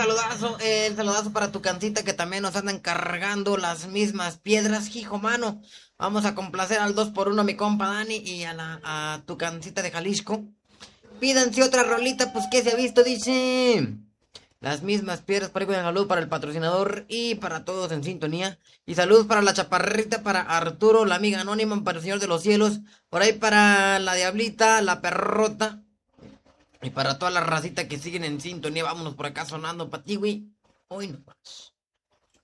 el saludazo para tu cancita que también nos andan cargando las mismas piedras, hijo mano. Vamos a complacer al 2x1 mi compa Dani y a tu cancita de Jalisco. Pídanse otra rolita, pues que se ha visto, dice. Las mismas piedras, para salud para el patrocinador y para todos en sintonía. Y salud para la chaparrita, para Arturo, la amiga anónima, para el Señor de los Cielos. Por ahí para la Diablita, la perrota. Y para toda la racita que siguen en sintonía, vámonos por acá sonando para ti, güey. Hoy no más.